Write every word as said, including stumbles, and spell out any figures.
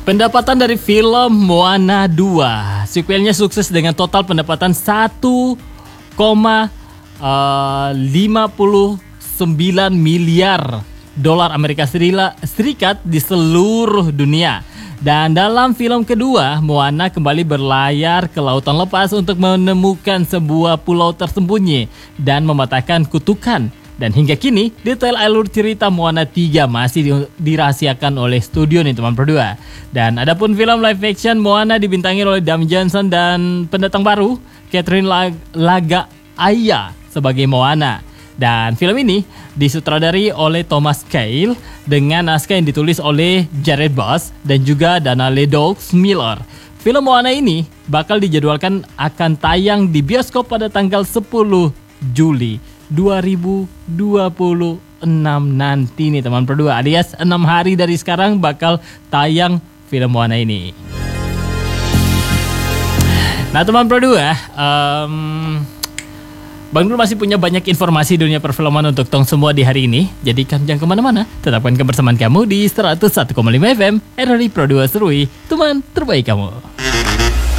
Pendapatan dari film Moana dua, sequelnya sukses dengan total pendapatan satu koma lima puluh sembilan miliar dolar Amerika Serikat di seluruh dunia. Dan dalam film kedua, Moana kembali berlayar ke lautan lepas untuk menemukan sebuah pulau tersembunyi dan mematahkan kutukan. Dan hingga kini, detail alur cerita Moana tiga masih dirahasiakan oleh studio nih teman berdua. Dan adapun film live action Moana dibintangi oleh Dwayne Johnson dan pendatang baru Catherine Lagaya sebagai Moana. Dan film ini disutradari oleh Thomas Kail dengan naskah yang ditulis oleh Jared Buss dan juga Dana Ledaux Miller. Film Moana ini bakal dijadwalkan akan tayang di bioskop pada tanggal sepuluh Juli dua ribu dua puluh enam nanti nih teman berdua, alias enam hari dari sekarang bakal tayang film Moana ini. Nah teman berdua, um, Bang Dul masih punya banyak informasi dunia perfilman untuk tong semua di hari ini. Jadi kan jangan kemana-mana, tetapkan kebersamaan kamu di seratus satu koma lima F M R R I Pro dua Serui, teman terbaik kamu.